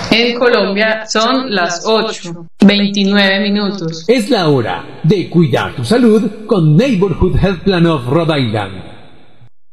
En Colombia son las 8:29. Es la hora de cuidar tu salud con Neighborhood Health Plan of Rhode Island.